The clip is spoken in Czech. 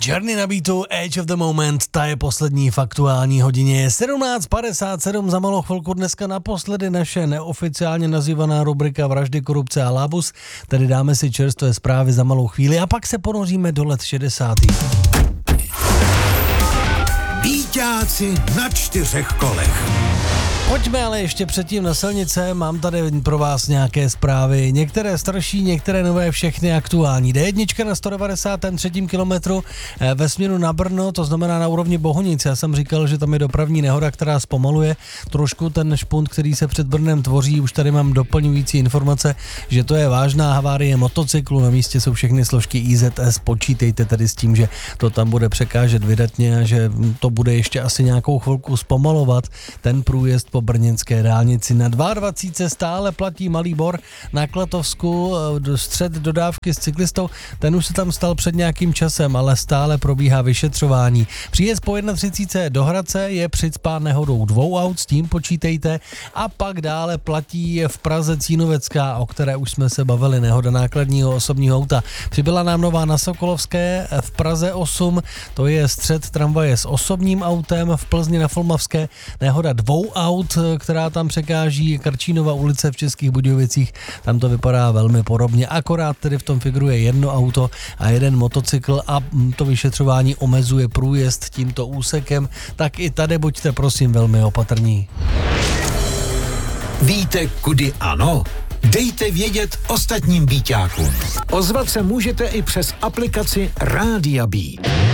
Journey na beatu, Edge of the Moment, ta je poslední v aktuální hodině. 17:57, za malou chvilku dneska naposledy naše neoficiálně nazývaná rubrika Vraždy, korupce a lábus. Tady dáme si čerstvé zprávy za malou chvíli a pak se ponoříme do let 60. Býťáci na 4 kolech. Pojďme ale ještě předtím na silnice, mám tady pro vás nějaké zprávy, některé starší, některé nové, všechny aktuální. D1 na 193. kilometru ve směru na Brno, to znamená na úrovni Bohunic. Já jsem říkal, že tam je dopravní nehoda, která zpomaluje trošku ten špunt, který se před Brnem tvoří. Už tady mám doplňující informace, že to je vážná havárie motocyklu, na místě jsou všechny složky IZS, počítejte tedy s tím, že to tam bude překážet vydatně a že to bude ještě asi nějakou chvilku zpomalovat ten průjezd po brněnské dálnici. Na 22 stále platí Malý Bor, na Klatovsku střet dodávky s cyklistou, ten už se tam stal před nějakým časem, ale stále probíhá vyšetřování. Příjezd po 31 do Hradce je přicpán nehodou 2 aut, s tím počítejte, a pak dále platí v Praze Cínovecká, o které už jsme se bavili, nehoda nákladního osobního auta. Přibyla nám nová na Sokolovské, v Praze 8, to je střet tramvaje s osobním autem, v Plzni na Folmavské nehoda 2 aut, která tam překáží, Karčínova ulice v Českých Budějovicích, tam to vypadá velmi podobně, akorát tedy v tom figuruje 1 auto a 1 motocykl a to vyšetřování omezuje průjezd tímto úsekem, tak i tady buďte prosím velmi opatrní. Víte, kudy ano? Dejte vědět ostatním býťákům. Ozvat se můžete i přes aplikaci Rádia Beat.